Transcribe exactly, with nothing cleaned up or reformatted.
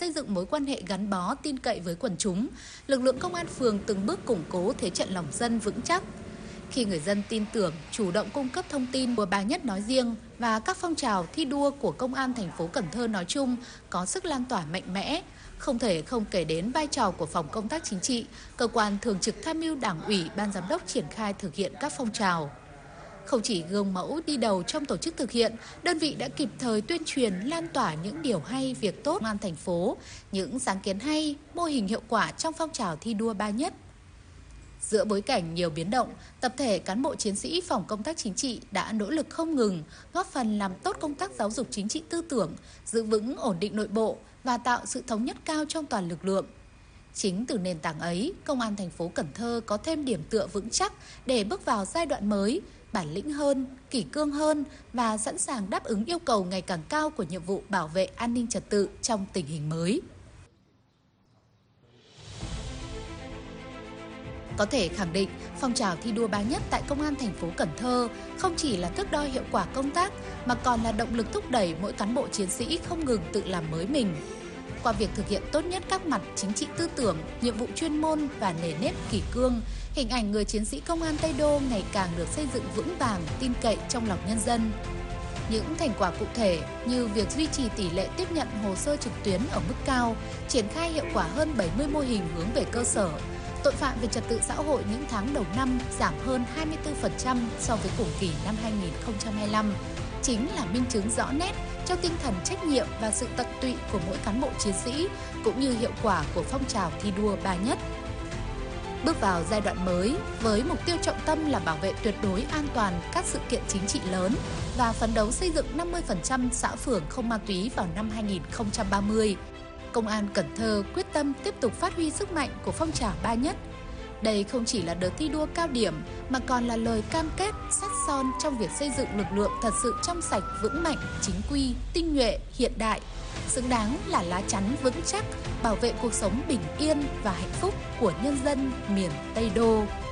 xây dựng mối quan hệ gắn bó tin cậy với quần chúng, lực lượng công an phường từng bước củng cố thế trận lòng dân vững chắc. Khi người dân tin tưởng, chủ động cung cấp thông tin của Bà Nhất nói riêng và các phong trào thi đua của Công an thành phố Cần Thơ nói chung có sức lan tỏa mạnh mẽ, không thể không kể đến vai trò của Phòng Công tác Chính trị, cơ quan thường trực tham mưu Đảng ủy, Ban giám đốc triển khai thực hiện các phong trào. Không chỉ gương mẫu đi đầu trong tổ chức thực hiện, đơn vị đã kịp thời tuyên truyền lan tỏa những điều hay, việc tốt Công an thành phố, những sáng kiến hay, mô hình hiệu quả trong phong trào thi đua Ba Nhất. Giữa bối cảnh nhiều biến động, tập thể cán bộ chiến sĩ Phòng Công tác Chính trị đã nỗ lực không ngừng, góp phần làm tốt công tác giáo dục chính trị tư tưởng, giữ vững ổn định nội bộ và tạo sự thống nhất cao trong toàn lực lượng. Chính từ nền tảng ấy, Công an thành phố Cần Thơ có thêm điểm tựa vững chắc để bước vào giai đoạn mới, bản lĩnh hơn, kỷ cương hơn và sẵn sàng đáp ứng yêu cầu ngày càng cao của nhiệm vụ bảo vệ an ninh trật tự trong tình hình mới. Có thể khẳng định, phong trào thi đua Ba Nhất tại Công an thành phố Cần Thơ không chỉ là thước đo hiệu quả công tác mà còn là động lực thúc đẩy mỗi cán bộ chiến sĩ không ngừng tự làm mới mình. Qua việc thực hiện tốt nhất các mặt chính trị tư tưởng, nhiệm vụ chuyên môn và nề nếp kỷ cương, hình ảnh người chiến sĩ công an Tây Đô ngày càng được xây dựng vững vàng, tin cậy trong lòng nhân dân. Những thành quả cụ thể như việc duy trì tỷ lệ tiếp nhận hồ sơ trực tuyến ở mức cao, triển khai hiệu quả hơn bảy mươi mô hình hướng về cơ sở, tội phạm về trật tự xã hội những tháng đầu năm giảm hơn hai mươi tư phần trăm so với cùng kỳ năm hai nghìn không trăm hai mươi lăm, chính là minh chứng rõ nét cho tinh thần trách nhiệm và sự tận tụy của mỗi cán bộ chiến sĩ, cũng như hiệu quả của phong trào thi đua Ba Nhất. Bước vào giai đoạn mới, với mục tiêu trọng tâm là bảo vệ tuyệt đối an toàn các sự kiện chính trị lớn và phấn đấu xây dựng năm mươi phần trăm xã phường không ma túy vào năm hai nghìn không trăm ba mươi, Công an Cần Thơ quyết tâm tiếp tục phát huy sức mạnh của phong trào Ba Nhất. Đây không chỉ là đợt thi đua cao điểm mà còn là lời cam kết sắt son trong việc xây dựng lực lượng thật sự trong sạch, vững mạnh, chính quy, tinh nhuệ, hiện đại, xứng đáng là lá chắn vững chắc bảo vệ cuộc sống bình yên và hạnh phúc của nhân dân miền Tây Đô.